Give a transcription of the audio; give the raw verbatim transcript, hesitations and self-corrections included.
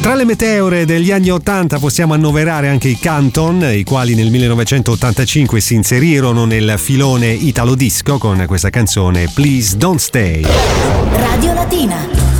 Tra le meteore degli anni ottanta possiamo annoverare anche i Canton, i quali nel millenovecentottantacinque si inserirono nel filone italo disco con questa canzone Please Don't Stay. Radio Latina.